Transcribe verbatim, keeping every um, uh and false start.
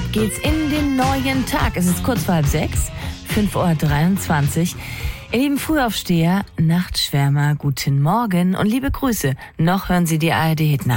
geht's in den neuen Tag. Es ist kurz vor halb sechs, fünf Uhr dreiundzwanzig. Ihr lieben Frühaufsteher, Nachtschwärmer, guten Morgen und liebe Grüße. Noch hören Sie die A R D-Hit nach.